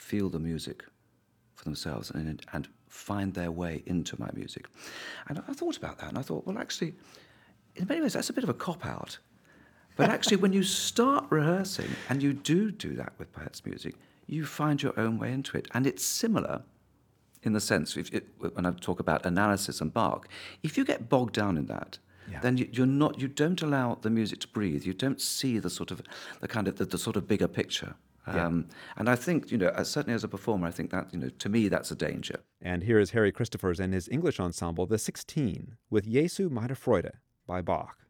feel the music for themselves and find their way into my music. And I thought about that, and I thought, well, actually, in many ways, that's a bit of a cop-out. But actually, when you start rehearsing and you do that with Bach's music, you find your own way into it. And it's similar in the sense, when I talk about analysis and Bach, if you get bogged down in that, then you don't allow the music to breathe. You don't see the sort of bigger picture. And I think, certainly as a performer, I think that, to me, that's a danger. And here is Harry Christophers and his English ensemble, the 16, with Jesu meine Freude by Bach.